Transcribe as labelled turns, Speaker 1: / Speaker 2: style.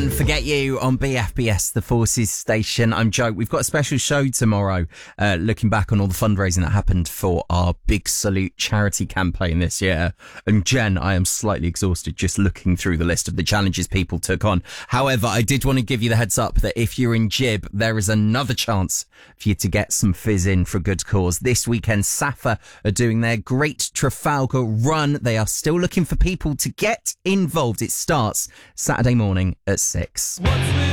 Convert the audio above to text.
Speaker 1: and Forget You on BFBS, the Forces station. I'm Joe. We've got a special show tomorrow, looking back on all the fundraising that happened for our Big Salute charity campaign this year. And Jen, I am slightly exhausted just looking through the list of the challenges people took on. However, I did want to give you the heads up that if you're in Gib, there is another chance for you to get some fizz in for a good cause. This weekend, SAFA are doing their Great Trafalgar Run. They are still looking for people to get involved. It starts Saturday morning at 6.